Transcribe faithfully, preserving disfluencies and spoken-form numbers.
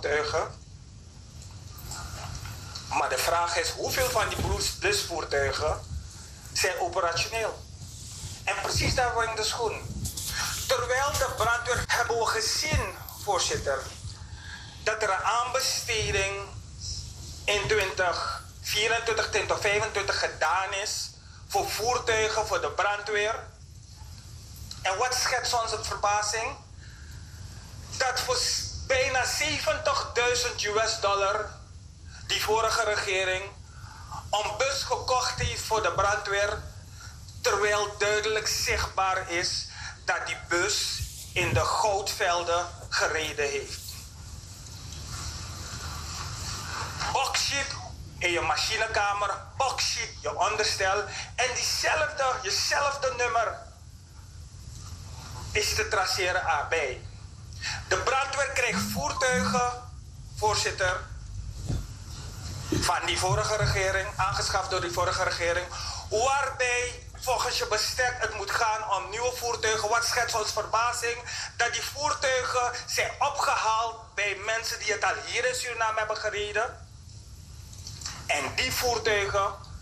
blusvoertuigen. Maar de vraag is, hoeveel van die blusvoertuigen zijn operationeel? En precies daar word ik de schoen. Terwijl de brandweer hebben we gezien, voorzitter, dat er een aanbesteding in twintig vierentwintig, twintig vijfentwintig gedaan is voor voertuigen voor de brandweer. En wat schetst onze verbazing? Dat voor bijna zeventigduizend U S dollar die vorige regering een bus gekocht heeft voor de brandweer, terwijl duidelijk zichtbaar is dat die bus in de goudvelden gereden heeft. Boxsheet in je machinekamer, boxsheet je onderstel en diezelfde, jezelfde nummer is te traceren A B. De brandweer krijgt voertuigen, voorzitter, van die vorige regering, aangeschaft door die vorige regering, waarbij volgens je bestek het moet gaan om nieuwe voertuigen. Wat schetst ons verbazing? Dat die voertuigen zijn opgehaald bij mensen die het al hier in Suriname hebben gereden. En die voertuigen